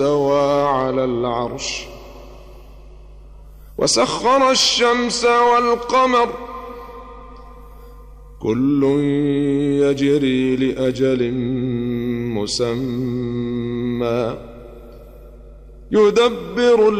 استوى على العرش وسخر الشمس والقمر كل يجري لأجل مسمى يدبر